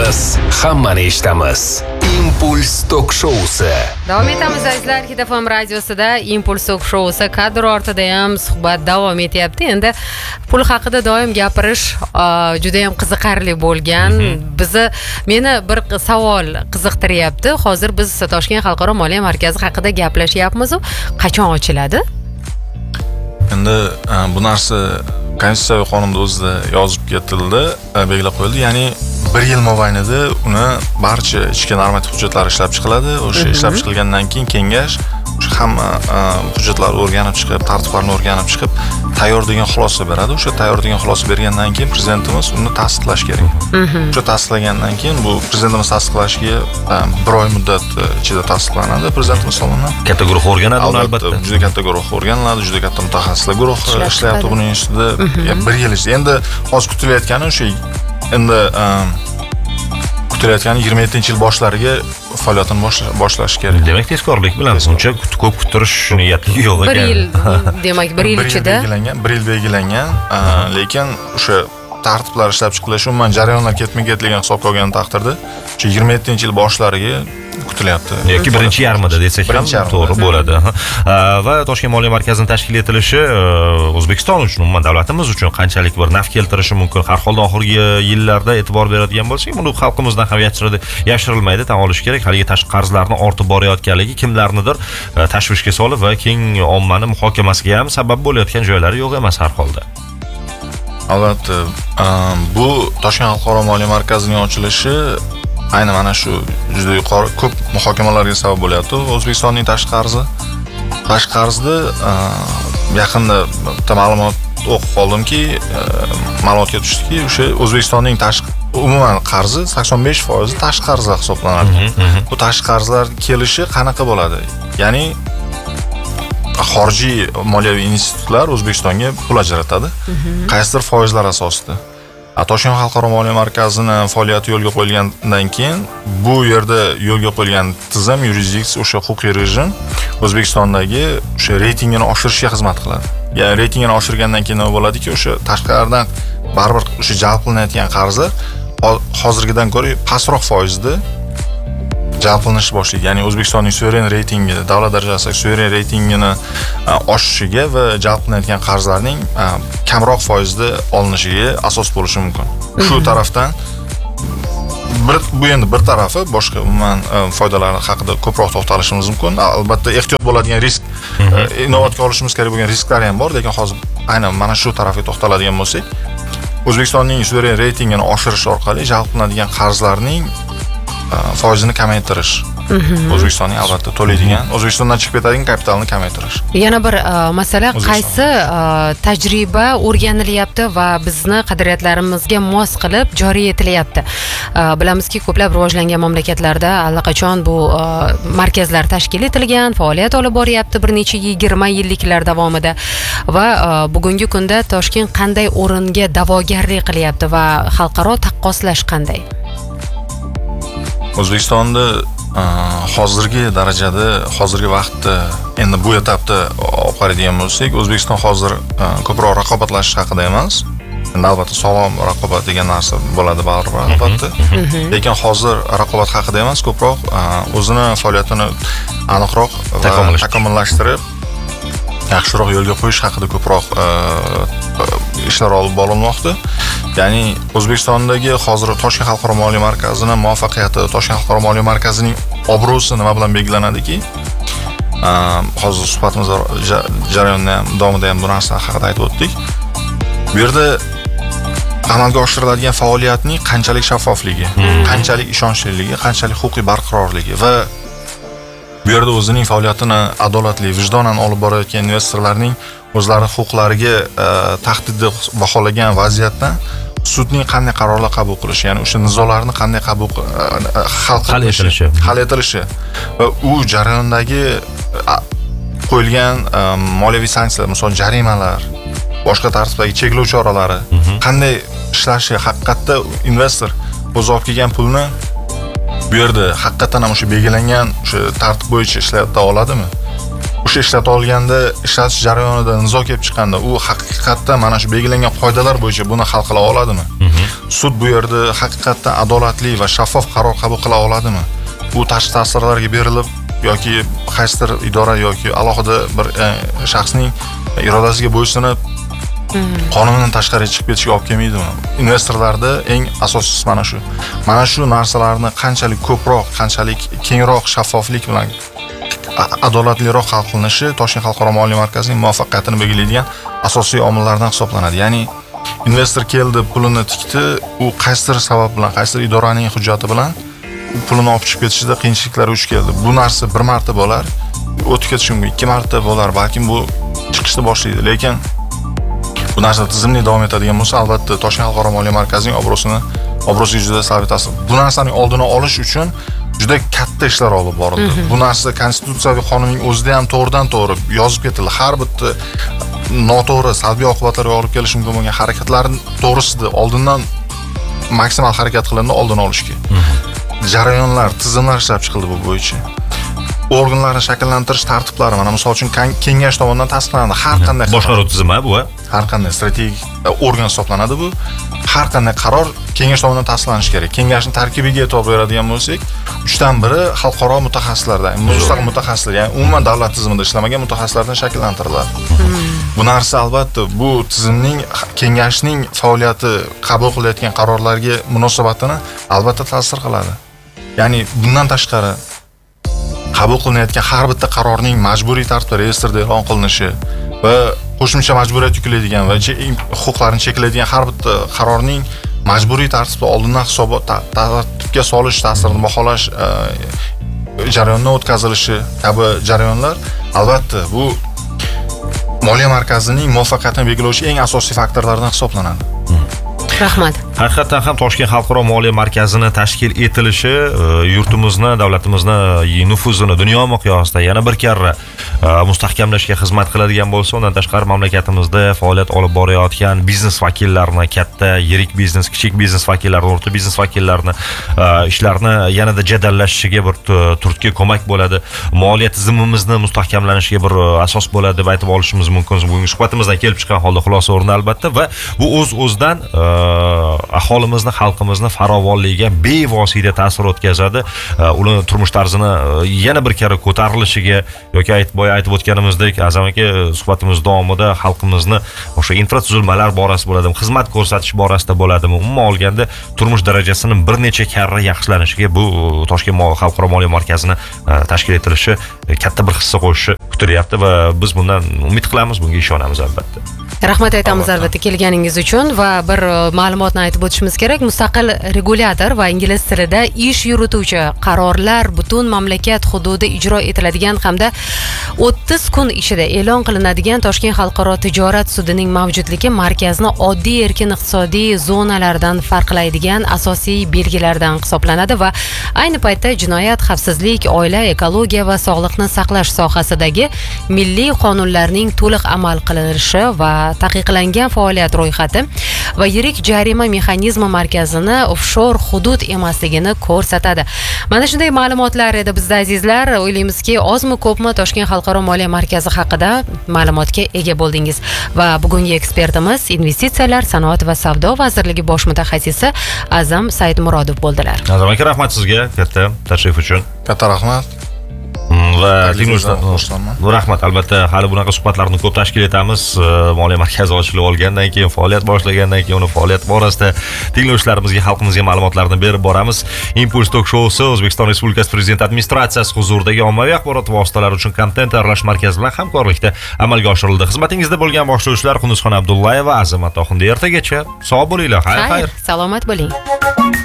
Biz hammani eshitamiz. Impuls tok shousi. Davom etamiz azizlar, Hit FM radiosida Impuls tok shousi kadr ortida ham suhbat davom etyapti. Endi pul haqida doim gapirish juda ham qiziqarli bo'lgan. Meni bir savol qiziqtiryapti. Hozir biz Toshkent xalqaro moliya markazi haqida gaplashyapmiz. Qachon ochiladi? Endi bu narsa Konstitutsiyaviy qonunda o'zida yozib ketildi, belgilab qo'yildi. Ya'ni 1 yil mobaynida uni barcha ichki normativ hujjatlar ishlab chiqiladi. O'sha ishlab chiqilgandan keyin kengash hamma hujjatlarni o'rganib chiqib, tartiblarni o'rganib chiqib, tayyor degan xulosa beradi. O'sha tayyor degan xulosa bergandan keyin prezidentimiz uni tasdiqlash kerak. O'sha tasdiqlagandan keyin bu prezidentimiz tasdiqlashiga 1 oy muddat ichida tasdiqlanadi prezidentimiz tomonidan. Katta guruh o'rganadi uni albatta. Juda katta guruh o'rganiladi, juda katta mutaxassislar guruhi ishlayapti buning ustida. 1 yil ichida. Endi hozir kutilayotgani o'sha kutilayotgani 27-yil boshlariga faoliyatini boshlash kerak. Demak, tezkorlik bilan uncha ko'p kutirish niyati yo'q ekan. 1 yil, demak 1 yil ichida 1 yil belgilangan, lekin o'sha tartiblar ishlab chiqilishi, umuman jarayonlar ketma-ketligini hisobga olgan taqdirda o'sha 27-yil boshlariga kutilyapti. Yoki birinchi yarmida desak ham to'g'ri bo'ladi. Va Toshkent moliya markazining tashkil etilishi O'zbekiston uchun, umuman davlatimiz uchun qanchalik bir naf keltirishi mumkin? Har holda oxirgi yillarda e'tibor beradigan bo'lsak, buni xalqimizdan ham yashirilmaydi, tan olish kerak. Haligi tashqi qarzlarning ortib borayotganligi kimlarnidir tashvishga solib va keng ommani muhokamasiga ham sabab bo'layotgan joylari yo'q emas har holda. Albatta, bu Toshkent xalqaro moliya markazining ochilishi aynan mana shu juda yuqori ko'p muhokamalarga sabab bo'lyapti. O'zbekistonning tashqi qarzni yaqinda ma'lumot o'qib qoldimki, ma'lumotga tushdiki, o'sha O'zbekistonning umuman qarzi 85% tashqi qarzlar hisoblanadi. Bu tashqi qarzlar kelishi qanaqa bo'ladi? Ya'ni xorijiy moliyaviy institutlar O'zbekistonga pul ajratadi. Qaysidir foizlar asosida. Toshkent xalqaro moliya markazini faoliyati yo'lga qo'yilgandan keyin bu yerda yo'lga qo'yilgan tizim, yurisdiksiya, o'sha huquqiy rejim O'zbekistondagi o'sha reytingini oshirishga xizmat qiladi. Ya'ni reytingini oshirgandan keyin nima bo'ladiki, o'sha tashqaridan baribir o'sha jalb qilinayotgan qarzlar hozirgidan ko'ra pastroq foizda jalb qilinish boshlaydi. Ya'ni O'zbekistonning suveren reytingi, davlat darajasidagi suveren reytingini oshishiga va jalb qilinayotgan qarzlarning kamroq foizda olinishiga asos bo'lishi mumkin. Shu tarafdan bu endi bir tarafi, boshqa umuman foydalar haqida ko'proq to'xtalishimiz mumkin. Albatta ehtiyot bo'ladigan risk, inovatga olishimiz kerak bo'lgan risklar ham bor, lekin hozir aynan mana shu tarafga to'xtaladigan bo'lsak, O'zbekistonning suveren reytingini oshirish orqali jalb qilinadigan qarzlarning foizini kamaytirish. O'zbekistonning albatta to'laydigan, O'zbekistondan chiqib ketadigan kapitalni kamaytirish. Yana bir masala, qaysi tajriba o'rganilyapti va bizni qadriyatlarimizga mos qilib joriy etilyapti? Bilamizki, ko'plab rivojlangan mamlakatlarda allaqachon bu markazlar tashkil etilgan, faoliyat olib boryapti bir necha 20 yilliklar davomida va bugungi kunda Toshkent qanday o'ringa da'vogarlik qilyapti va xalqaro taqqoslash qanday? O'zbekistonda hozirgi darajada, hozirgi vaqtda, endi bu etapda olib qaraydigan bo'lsak, O'zbekiston hozir ko'proq raqobatlashish haqida emas. Endi albatta sog'lom raqobat degan narsa bo'ladi baribir albatta. Lekin hozir raqobat haqida emas, ko'proq o'zini faoliyatini aniqroq va takomillashtirib, yaxshiroq yo'lga qo'yish haqida ko'proq ishlar olib borilmoqda. Ya'ni O'zbekistondagi hozir Toshkent xalqaro moliya markazining muvaffaqiyati, Toshkent xalqaro moliya markazining obro'si nima bilan belgilanadiki, hozir suhbatimiz jarayonida ham davomida ham bu narsa haqida aytib o'tdik. Bu yerda amalga oshiriladigan faoliyatning qanchalik shaffofligi, qanchalik ishonchliligi, qanchalik huquqiy barqarorligi va bu yerda o'zining faoliyatini adolatli, vijdonan olib borayotgan investorlarning o'zlari huquqlariga tahdid deb baholagan vaziyatdan sudning qanday qarorlar qabul qilishi, ya'ni o'sha nizolarni qanday hal etilishi va u jarayondagi qo'yilgan moliyaviy sanksiyalar, masalan jarimalar, boshqa tartibdagi cheklov choralari qanday ishlashi, haqiqatda investor o'zi olib kelgan pulni bu yerda haqiqatan ham o'sha belgilangan o'sha tartib bo'yicha ishlata oladimi? O'sha ishlata olganda, ishlatish jarayonida nizo kelib chiqqanda, u haqiqatda mana shu belgilangan qoidalar bo'yicha buni hal qila oladimi? sud bu yerda haqiqatdan adolatli va shaffof qaror qabul qila oladimi? Bu tashqi ta'sirlarga berilib yoki qaysidir idora yoki alohida bir shaxsning irodasiga bo'ysunib qonundan tashqariga chiqib ketishga olib kelmaydimi? Investorlarda eng asosiysi mana shu. Mana shu narsalarni qanchalik ko'proq, qanchalik kengroq shaffoflik bilan adolatliroq hal qilinishi Toshkent xalqaro moliya markazining muvaffaqiyatini belgilaydigan asosiy omillardan hisoblanadi. Ya'ni investor keldi, pulini tikdi, u qaysidir sabab bilan, qaysidir idoraning hujjati bilan pulini olib chiqib ketishida qiyinchiliklar uch keldi. Bu narsa bir marta bo'lar, o'tib ketishi mumkin, ikki marta bo'lar, balkim bu chiqishni boshlaydi. Lekin bu narsa tizimli davom etadigan bo'lsa, albatta Toshkent xalqaro moliya markazining obro'siga juda salbiy ta'sir. Bu narsaning oldini olish uchun juda katta ishlar olib borildi. Bu narsa konstitutsiyaviy qonunning o'zida ham to'g'ridan-to'g'ri yozib ketildi. Har bitta noto'g'ri, salbiy oqibatlarga olib kelishi mumkin bo'lgan harakatlarning to'g'risida oldindan maksimal harakat qilindi oldini olishga. Jarayonlar, tizimlar ishlab chiqildi bu bo'yicha. Organlarni shakllantirish tartiblari, mana misol uchun kengash tomonidan tasdiqlanadi. Har qanday boshqaruv tizimi bu, har qanday strategik organ hisoblanadi bu. Har qanday qaror kengash tomonidan tasdiqlanishi kerak. Kengashning tarkibiga e'tibor beradigan bo'lsak, 3dan biri xalqaro mutaxassislardan, mustaqil mutaxassislar, ya'ni umuman davlat tizimida ishlamagan mutaxassislardan shakllantiriladi. Bu narsa albatta bu tizimning, kengashning faoliyati, qabul qilayotgan qarorlarga munosabatini albatta ta'sir qiladi. Ya'ni bundan tashqari qabul qilinayotgan har bitta qarorning majburiy tartibda reyestrda e'lon qilinishi va qo'shimcha majburiyat yuklaydigan va huquqlarni cheklaydigan har bitta qarorning majburiy tartibda oldindan tartibga solish, ta'sirini baholash jarayonidan o'tkazilishi kabi jarayonlar albatta bu moliya markazining muvaffaqiyatini belgilovchi eng asosiy faktorlardan hisoblanadi. Rahmat. Haqiqatan ham Toshkent xalqaro moliya markazini tashkil etilishi yurtimizni, davlatimizni nufuzini dunyo miqyosida yana bir karra mustahkamlashga xizmat qiladigan bo'lsa, undan tashqari mamlakatimizda faoliyat olib borayotgan biznes vakillarini, katta, yirik biznes, kichik biznes vakillarini, o'rta biznes vakillarini ishlarini yanada jadallashishiga bir turtki ko'mak bo'ladi. Moliya tizimimizni mustahkamlanishiga bir asos bo'ladi deb aytib olishimiz mumkin. Bugungi suhbatimizdan kelib chiqqan holda xulosa o'rni albatta va bu o'z-o'zidan aholimizni, xalqimizni farovonligiga bevosita ta'sir o'tkazadi. Ularning turmush tarzini yana bir karra ko'tarilishiga yoki aytib o'tganimizdek, Azam aka suhbatimiz davomida xalqimizni o'sha infratuzilmalar borasida bo'ladimi, xizmat ko'rsatish borasida bo'ladimi, umuman olganda turmush darajasining bir necha karra yaxshilanishiga bu Toshkent xalqaro moliya markazini tashkil etilishi katta bir hissa qo'shishi kutilyapti va biz bundan umid qilamiz, bunga ishonamiz albatta. Rahmat aytamiz albatta kelganingiz uchun va bir ma'lumotni aytib o'tishimiz kerak. Mustaqil regulyator va ingliz tilida ish yurituvchi qarorlar butun mamlakat hududi ijro etiladigan hamda 30 kun ichida e'lon qilinadigan Toshkent xalqaro tijorat sudining mavjudligi markazni oddiy erkin iqtisodiy zonalardan farqlaydigan asosiy belgilardan hisoblanadi va ayni paytda jinoyat, xavfsizlik, oila, ekologiya va sog'liqni saqlash sohasidagi milliy qonunlarning to'liq amal qilinishi va taqiqlangan faoliyat ro'yxati va yirik jarima mexanizmi markazini offshor hudud emasligini ko'rsatadi. Mana shunday ma'lumotlar edi bizda azizlar. O'ylaymizki, ozmi ko'pmi Toshkent xalqaro moliya markazi haqida ma'lumotga ega bo'ldingiz. Va bugungi ekspertimiz investitsiyalar, sanoat va savdo vazirligi bosh mutaxassisi Azam Saidmurodov bo'ldilar. Azam aka, rahmat sizga katta tashrif uchun. Katta rahmat. Va rahmat, albatta hali bunaqa suhbatlarni ko'p tashkil etamiz. Moliya markazi ochilib olgandan keyin, faoliyat boshlagandan keyin uni faoliyat borasida tinglovchilarimizga, xalqimizga ma'lumotlarni berib boramiz. Impuls Talk Showsi O'zbekiston Respublikasi Prezident administratsiyasi huzuridagi ommaviy axborot vositalari uchun kontent tayyorlash markazi bilan hamkorlikda amalga oshirildi. Xizmatingizda bo'lgan boshlovchilar Qunduzxon Abdullayeva, Azamat Oxunda. Ertagacha sog' bo'linglar. Xayr. Salomat bo'ling.